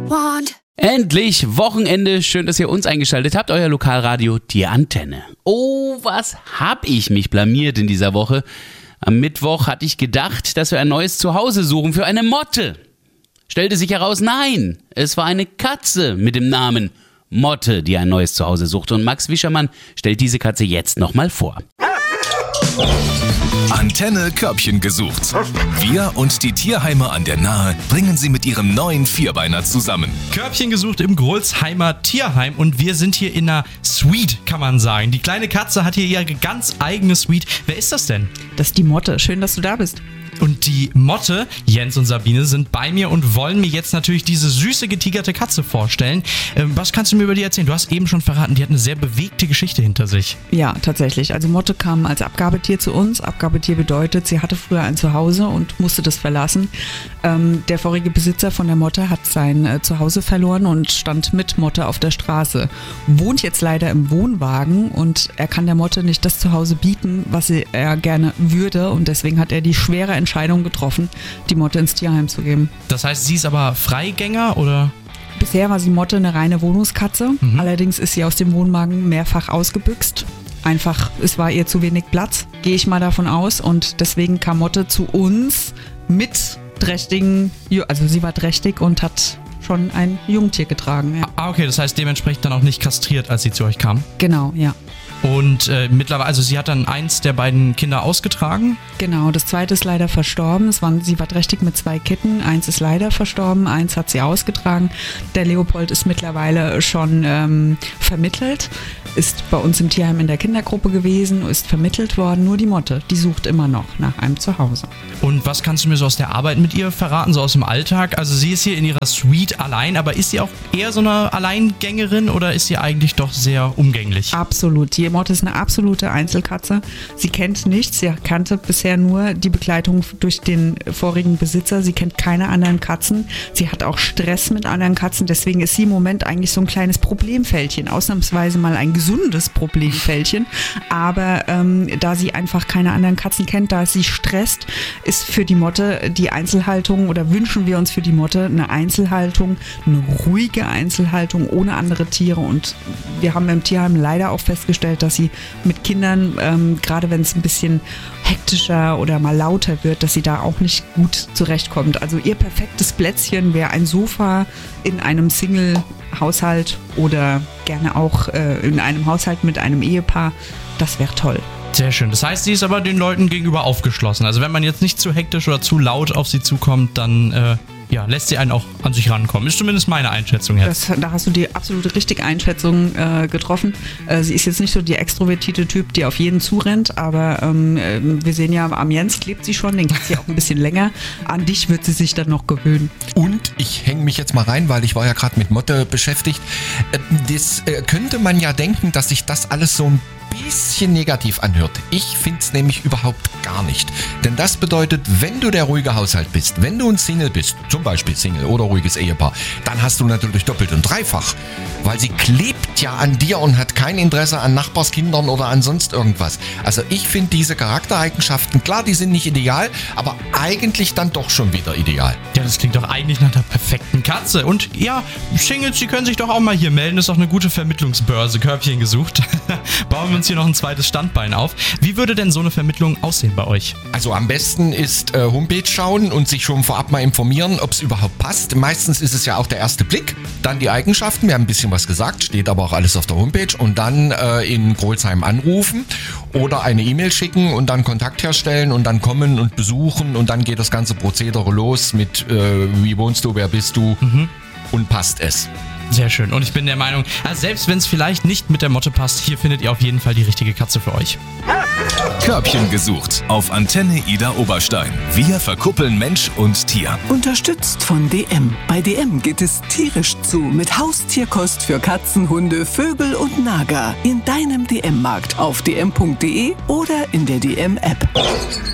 Endlich Wochenende. Schön, dass ihr uns eingeschaltet habt. Euer Lokalradio, die Antenne. Oh, was hab ich mich blamiert in dieser Woche. Am Mittwoch hatte ich gedacht, dass wir ein neues Zuhause suchen für eine Motte. Stellte sich heraus, nein, es war eine Katze mit dem Namen Motte, die ein neues Zuhause suchte. Und Max Wischermann stellt diese Katze jetzt nochmal vor. Antenne Körbchen gesucht. Wir und die Tierheime an der Nahe bringen sie mit ihrem neuen Vierbeiner zusammen. Körbchen gesucht im Grolsheimer Tierheim und wir sind hier in einer Suite, kann man sagen. Die kleine Katze hat hier ihre ganz eigene Suite. Wer ist das denn? Das ist die Motte. Schön, dass du da bist. Und die Motte, Jens und Sabine, sind bei mir und wollen mir jetzt natürlich diese süße, getigerte Katze vorstellen. Was kannst du mir über die erzählen? Du hast eben schon verraten, die hat eine sehr bewegte Geschichte hinter sich. Ja, tatsächlich. Also Motte kam als Abgabetier zu uns. Abgabetier bedeutet, sie hatte früher ein Zuhause und musste das verlassen. Der vorige Besitzer von der Motte hat sein Zuhause verloren und stand mit Motte auf der Straße. Wohnt jetzt leider im Wohnwagen und er kann der Motte nicht das Zuhause bieten, was er gerne würde. Und deswegen hat er die schwere Entscheidung getroffen, die Motte ins Tierheim zu geben. Das heißt, sie ist aber Freigänger oder? Bisher war sie Motte eine reine Wohnungskatze. Allerdings ist sie aus dem Wohnwagen mehrfach ausgebüxt. Einfach, es war ihr zu wenig Platz, gehe ich mal davon aus. Und deswegen kam Motte zu uns mit trächtigen, also sie war trächtig und hat schon ein Jungtier getragen. Ja. Ah, okay, das heißt dementsprechend dann auch nicht kastriert, als sie zu euch kam? Genau, ja. Und mittlerweile, also sie hat dann eins der beiden Kinder ausgetragen? Genau, das zweite ist leider verstorben. Sie war trächtig mit 2 Kitten. Eins ist leider verstorben, eins hat sie ausgetragen. Der Leopold ist mittlerweile schon vermittelt, ist bei uns im Tierheim in der Kindergruppe gewesen, ist vermittelt worden. Nur die Motte, die sucht immer noch nach einem Zuhause. Und was kannst du mir so aus der Arbeit mit ihr verraten, so aus dem Alltag? Also sie ist hier in ihrer Suite allein, aber ist sie auch eher so eine Alleingängerin oder ist sie eigentlich doch sehr umgänglich? Absolut. Die Motte ist eine absolute Einzelkatze. Sie kennt nichts. Sie kannte bisher nur die Begleitung durch den vorigen Besitzer. Sie kennt keine anderen Katzen. Sie hat auch Stress mit anderen Katzen. Deswegen ist sie im Moment eigentlich so ein kleines Problemfältchen. Ausnahmsweise mal ein gesundes Problemfältchen. Aber da sie einfach keine anderen Katzen kennt, da sie stresst, ist für die Motte die Einzelhaltung oder wünschen wir uns für die Motte eine Einzelhaltung, eine ruhige Einzelhaltung ohne andere Tiere. Und wir haben im Tierheim leider auch festgestellt, dass sie mit Kindern, gerade wenn es ein bisschen hektischer oder mal lauter wird, dass sie da auch nicht gut zurechtkommt. Also ihr perfektes Plätzchen wäre ein Sofa in einem Single-Haushalt oder gerne auch in einem Haushalt mit einem Ehepaar. Das wäre toll. Sehr schön. Das heißt, sie ist aber den Leuten gegenüber aufgeschlossen. Also wenn man jetzt nicht zu hektisch oder zu laut auf sie zukommt, dann lässt sie einen auch an sich rankommen. Ist zumindest meine Einschätzung jetzt. Da hast du die absolute richtige Einschätzung getroffen. Sie ist jetzt nicht so die extrovertierte Typ, die auf jeden zurennt, aber wir sehen ja, am Jens klebt sie schon, den gibt sie auch ein bisschen länger. An dich wird sie sich dann noch gewöhnen. Und ich hänge mich jetzt mal rein, weil ich war ja gerade mit Motte beschäftigt. Das könnte man ja denken, dass sich das alles so ein bisschen negativ anhört. Ich finde es nämlich überhaupt gar nicht. Denn das bedeutet, wenn du der ruhige Haushalt bist, wenn du ein Single bist, zum Beispiel Single oder ruhiges Ehepaar, dann hast du natürlich doppelt und dreifach. Weil sie klebt ja an dir und hat kein Interesse an Nachbarskindern oder an sonst irgendwas. Also ich finde diese Charaktereigenschaften, klar, die sind nicht ideal, aber eigentlich dann doch schon wieder ideal. Ja, das klingt doch eigentlich nach der perfekten Katze. Und ja, Singles, die können sich doch auch mal hier melden. Ist doch eine gute Vermittlungsbörse. Körbchen gesucht. Bauen wir uns hier noch ein zweites Standbein auf. Wie würde denn so eine Vermittlung aussehen bei euch? Also am besten ist Homepage schauen und sich schon vorab mal informieren, ob es überhaupt passt. Meistens ist es ja auch der erste Blick. Dann die Eigenschaften. Wir haben ein bisschen was gesagt, steht aber auch alles auf der Homepage. Und dann in Grolsheim anrufen oder eine E-Mail schicken und dann Kontakt herstellen und dann kommen und besuchen. Und dann geht das ganze Prozedere los mit wie wohnst du, wer bist du und passt es. Sehr schön. Und ich bin der Meinung, selbst wenn es vielleicht nicht mit der Motte passt, hier findet ihr auf jeden Fall die richtige Katze für euch. Körbchen gesucht auf Antenne Ida Oberstein. Wir verkuppeln Mensch und Tier. Unterstützt von DM. Bei DM geht es tierisch zu mit Haustierkost für Katzen, Hunde, Vögel und Nager. In deinem DM-Markt auf dm.de oder in der DM-App.